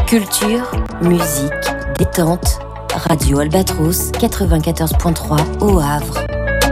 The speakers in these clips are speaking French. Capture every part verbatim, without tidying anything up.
Culture, musique, détente. Radio Albatros quatre-vingt-quatorze virgule trois au Havre.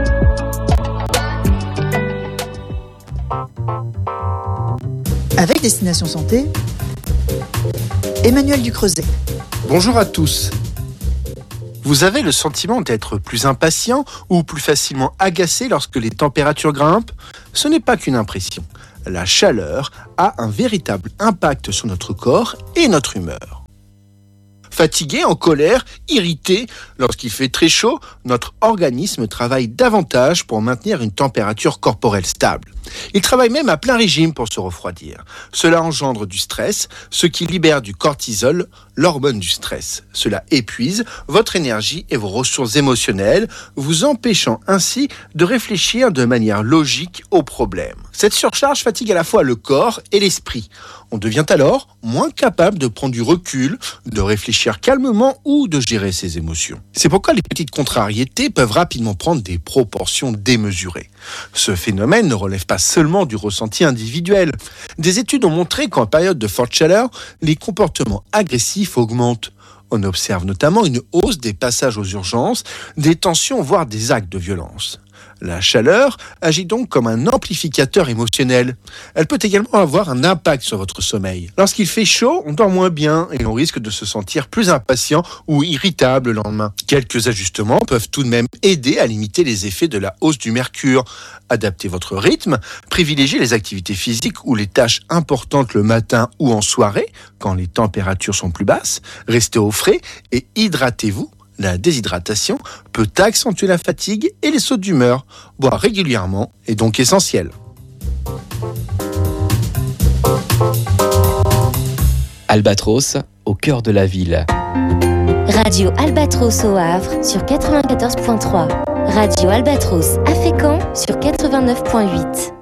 Avec Destination Santé, Emmanuel Ducreuset. Bonjour à tous. Vous avez le sentiment d'être plus impatient ou plus facilement agacé lorsque les températures grimpent ? Ce n'est pas qu'une impression. La chaleur a un véritable impact sur notre corps et notre humeur. Fatigué, en colère, irrité, lorsqu'il fait très chaud, notre organisme travaille davantage pour maintenir une température corporelle stable. Il travaille même à plein régime pour se refroidir. Cela engendre du stress, ce qui libère du cortisol, l'hormone du stress. Cela épuise votre énergie et vos ressources émotionnelles, vous empêchant ainsi de réfléchir de manière logique aux problèmes. Cette surcharge fatigue à la fois le corps et l'esprit. On devient alors moins capable de prendre du recul, de réfléchir calmement ou de gérer ses émotions. C'est pourquoi les petites contrariétés peuvent rapidement prendre des proportions démesurées. Ce phénomène ne relève pas seulement du ressenti individuel. Des études ont montré qu'en période de forte chaleur, les comportements agressifs augmentent. On observe notamment une hausse des passages aux urgences, des tensions, voire des actes de violence. La chaleur agit donc comme un amplificateur émotionnel. Elle peut également avoir un impact sur votre sommeil. Lorsqu'il fait chaud, on dort moins bien et l'on risque de se sentir plus impatient ou irritable le lendemain. Quelques ajustements peuvent tout de même aider à limiter les effets de la hausse du mercure. Adaptez votre rythme, privilégiez les activités physiques ou les tâches importantes le matin ou en soirée, quand les températures sont plus basses. Restez au frais et hydratez-vous. La déshydratation peut accentuer la fatigue et les sautes d'humeur. Boire régulièrement est donc essentiel. Albatros, au cœur de la ville. Radio Albatros au Havre sur quatre-vingt-quatorze virgule trois. Radio Albatros à Fécamp sur quatre-vingt-neuf virgule huit.